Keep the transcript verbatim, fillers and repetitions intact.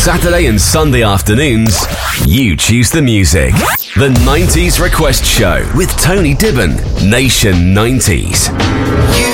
Saturday and Sunday afternoons, you choose the music. The nineties Request Show with Tony Dibben, Nation nineties. You